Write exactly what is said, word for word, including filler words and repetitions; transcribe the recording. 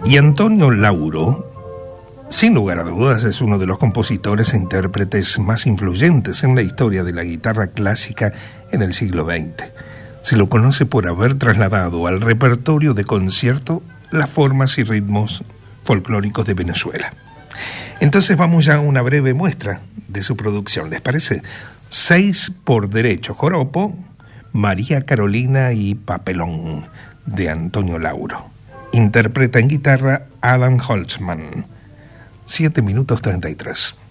Y Antonio Lauro, sin lugar a dudas, es uno de los compositores e intérpretes más influyentes en la historia de la guitarra clásica en el siglo veinte. Se lo conoce por haber trasladado al repertorio de concierto las formas y ritmos folclóricos de Venezuela. Entonces vamos ya a una breve muestra de su producción, ¿les parece? Seis por derecho, joropo, María Carolina y Papelón, de Antonio Lauro. Interpreta en guitarra Adam Holtzman. siete minutos treinta y tres.